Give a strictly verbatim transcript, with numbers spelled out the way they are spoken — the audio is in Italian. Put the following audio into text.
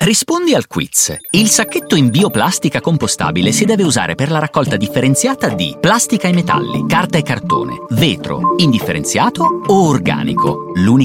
Rispondi al quiz. Il sacchetto in bioplastica compostabile si deve usare per la raccolta differenziata di plastica e metalli, carta e cartone, vetro, indifferenziato o organico. L'unica